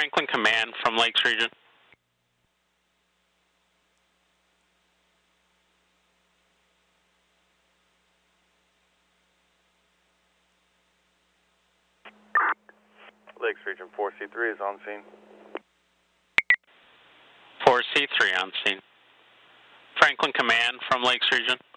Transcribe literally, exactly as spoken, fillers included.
Franklin Command from Lakes Region. Lakes Region four C three is on scene. four C three on scene. Franklin Command from Lakes Region.